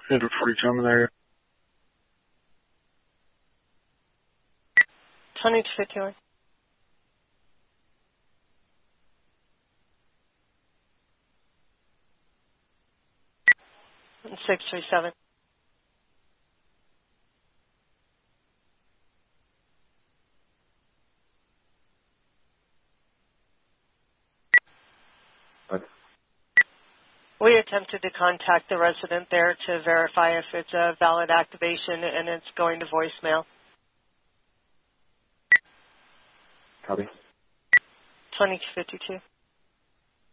Headed for examine area. 20 to 51. And 637. What? We attempted to contact the resident there to verify if it's a valid activation, and it's going to voicemail. Copy. 20 to 52.